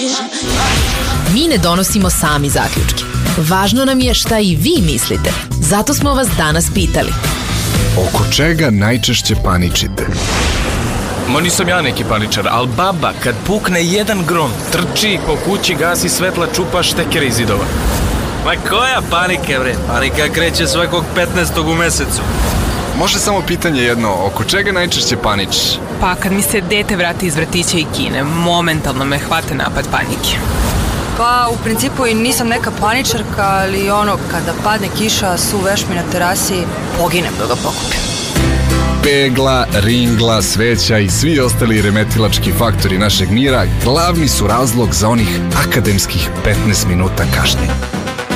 Mi ne donosimo sami zaključke. Važno nam je šta i vi mislite. Zato smo vas danas pitali. Oko čega najčešće paničite? Ma nisam ja neki paničar, ali baba kad pukne jedan grom, trči po kući, gasi svetla, čupa štekere iz zidova. Ma koja panika, bre? Panika kreće svakog 15. u mesecu. Može samo pitanje jedno, oko čega najčešće paničiš? Pa kad mi se dete vrati iz vrtića i kine, momentalno me hvate napad panike. Pa u principu i nisam neka paničarka, ali kada padne kiša, su vešmi na terasi, poginem da ga pokupim. Pegla, ringla, sveća i svi ostali remetilački faktori našeg mira glavni su razlog za onih akademskih 15 minuta kašnjenja.